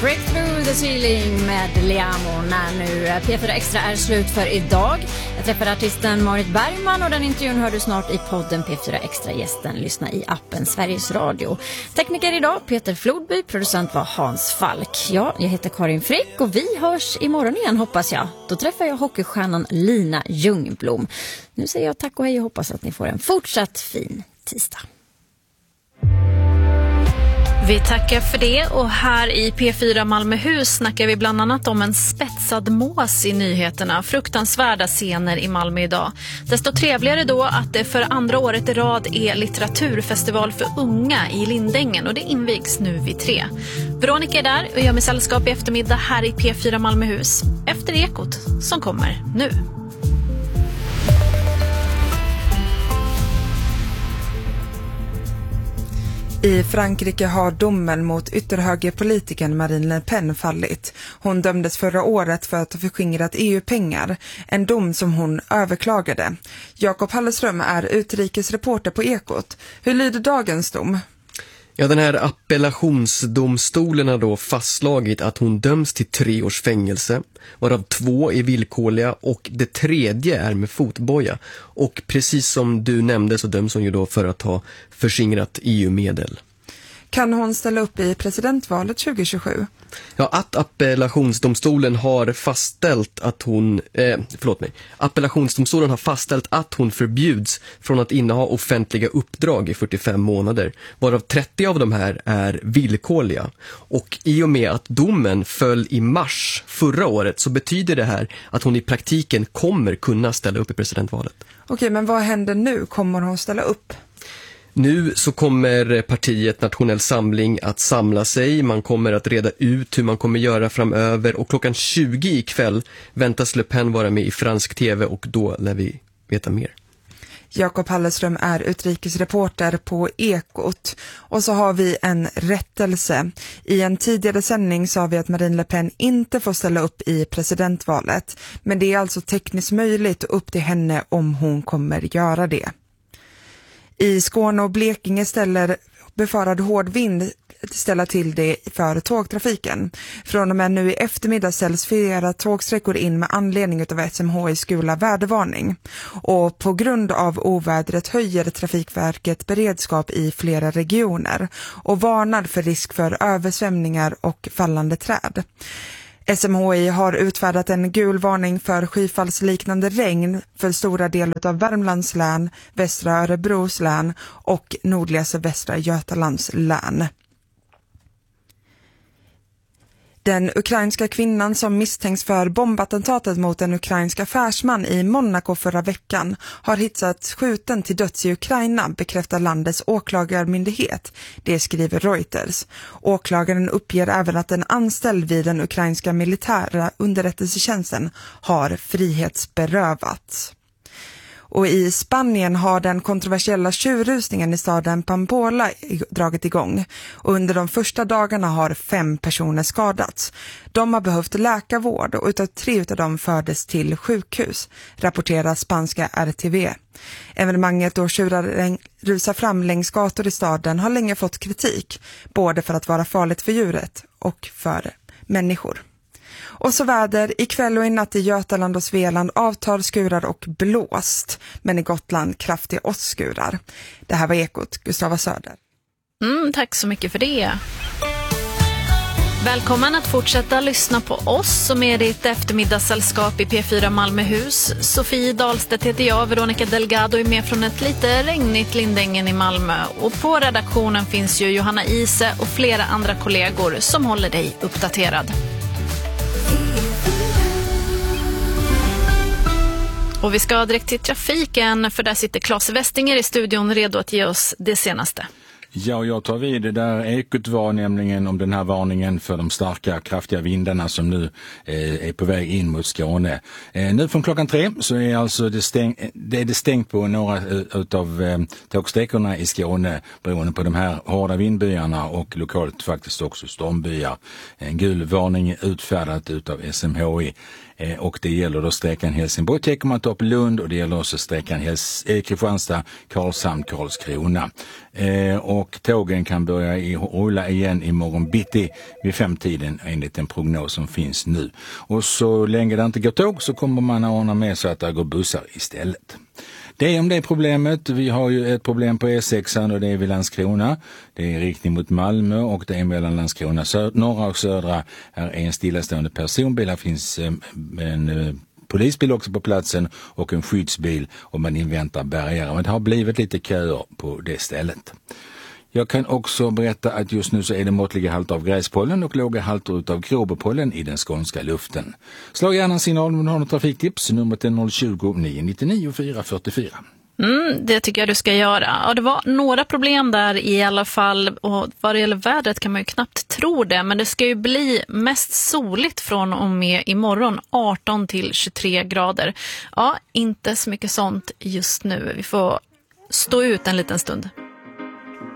Breakthrough the ceiling med Liamo när nu P4 Extra är slut för idag. Jag träffade artisten Marit Bergman och den intervjun hör du snart i podden P4 Extra. Gästen lyssna i appen Sveriges Radio. Tekniker idag Peter Flodby, producent var Hans Falk. Ja, jag heter Karin Frick och vi hörs imorgon igen hoppas jag. Då träffar jag hockeystjärnan Lina Ljungblom. Nu säger jag tack och hej och hoppas att ni får en fortsatt fin tisdag. Vi tackar för det och här i P4 Malmöhus snackar vi bland annat om en spetsad mås i nyheterna. Fruktansvärda scener i Malmö idag. Desto trevligare då att det för andra året i rad är litteraturfestival för unga i Lindängen och det invigs nu vid 3. Veronica är där och gör mig sällskap i eftermiddag här i P4 Malmöhus efter Ekot som kommer nu. I Frankrike har domen mot ytterhögerpolitikern Marine Le Pen fallit. Hon dömdes förra året för att ha förskingrat EU-pengar, en dom som hon överklagade. Jakob Halleström är utrikesreporter på Ekot. Hur lyder dagens dom? Ja, den här appellationsdomstolen har då fastslagit att hon döms till 3 års fängelse, varav 2 är villkorliga och det 3:e är med fotboja. Och precis som du nämnde så döms hon ju då för att ha förskingrat EU-medel. Kan hon ställa upp i presidentvalet 2027? Ja, att appellationsdomstolen har fastställt att Appellationsdomstolen har fastställt att hon förbjuds från att inneha offentliga uppdrag i 45 månader, varav 30 av de här är villkorliga. Och i och med att domen föll i mars förra året så betyder det här att hon i praktiken kommer kunna ställa upp i presidentvalet. Okej, men vad händer nu? Kommer hon ställa upp? Nu så kommer partiet Nationell Samling att samla sig. Man kommer att reda ut hur man kommer göra framöver. Och klockan 20 ikväll väntas Le Pen vara med i fransk tv och då lär vi veta mer. Jakob Halleström är utrikesreporter på Ekot. Och så har vi en rättelse. I en tidigare sändning sa vi att Marine Le Pen inte får ställa upp i presidentvalet. Men det är alltså tekniskt möjligt och upp till henne om hon kommer göra det. I Skåne och Blekinge befarad hård vind ställa till det för tågtrafiken. Från och med nu i eftermiddag ställs flera tågsträckor in med anledning av SMHI:s gula vädervarning. Och på grund av ovädret höjer Trafikverket beredskap i flera regioner och varnar för risk för översvämningar och fallande träd. SMHI har utfärdat en gul varning för skyfallsliknande regn för stora delar av Värmlands län, västra Örebros län och nordligaste västra Götalands län. Den ukrainska kvinnan som misstänks för bombattentatet mot en ukrainsk affärsman i Monaco förra veckan har hittats skjuten till döds i Ukraina, bekräftar landets åklagarmyndighet. Det skriver Reuters. Åklagaren uppger även att en anställd vid den ukrainska militära underrättelsetjänsten har frihetsberövats. Och i Spanien har den kontroversiella tjurrusningen i staden Pamplona dragit igång. Och under de första dagarna har 5 personer skadats. De har behövt läkarvård och utav 3 av dem fördes till sjukhus, rapporterar spanska RTV. Evenemanget då tjurar rusar fram längs gator i staden har länge fått kritik, både för att vara farligt för djuret och för människor. Och så väder, ikväll och i natt i Götaland och Svealand avtar skurar och blåst, men i Gotland kraftiga åskskurar. Det här var Ekot, Gustava Söder. Tack så mycket för det. Välkommen att fortsätta lyssna på oss som är ditt eftermiddagssällskap i P4 Malmöhus. Sofie Dahlstedt heter jag, Veronica Delgado är med från ett lite regnigt Lindängen i Malmö. Och på redaktionen finns ju Johanna Ise och flera andra kollegor som håller dig uppdaterad. Och vi ska direkt till trafiken, för där sitter Claes Westinger i studion redo att ge oss det senaste. Ja, jag tar vid det där Ekot var nämligen om den här varningen för de starka, kraftiga vindarna som nu är på väg in mot Skåne. Nu från klockan 3 så är alltså det stängt på några utav tågsträckorna i Skåne beroende på de här hårda vindbyarna och lokalt faktiskt också stormbyar. En gul varning utfärdat utav SMHI. Och det gäller då sträckan Helsingborg-Teckomatorp-Lund och det gäller också sträckan Kristianstad-Karlshamn-Karlskrona. Och och tågen kan börja rulla igen imorgon bitti vid 5-tiden enligt den prognos som finns nu. Och så länge det inte går tåg så kommer man att ordna med så att det går bussar istället. Det är om det problemet. Vi har ju ett problem på E6 och det är vid Landskrona. Det är riktning mot Malmö och det är mellan Landskrona norra och södra är en stillastående personbil. Här finns en polisbil också på platsen och en skyddsbil och man inväntar bärgare. Men det har blivit lite köer på det stället. Jag kan också berätta att just nu så är det måttliga halter av gräspollen och låga halter utav gråbepollen i den skånska luften. Slå gärna en signal om du har något trafiktips. Numret är 020-999 444. Det tycker jag du ska göra. Ja, det var några problem där i alla fall, och vad det gäller vädret kan man ju knappt tro det, men det ska ju bli mest soligt från och med imorgon, 18 till 23 grader. Ja, inte så mycket sånt just nu. Vi får stå ut en liten stund.